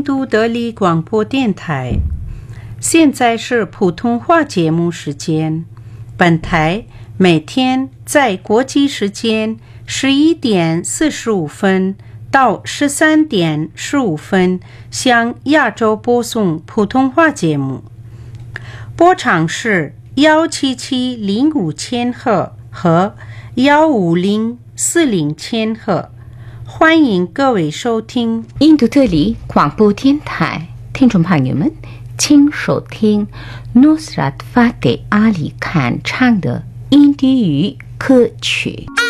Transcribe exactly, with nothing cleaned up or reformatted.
都德里广播电台。现在是普通话节目时间。本台每天在国际时间十一点四十五分到十三点十五分向亚洲播送普通话节目，波长是一七七零五千赫和一五零四零千赫。欢迎各位收听印度德里广播电台，听众朋友们，请收听 Nusrat Fateh Ali Khan 唱的印地语歌曲。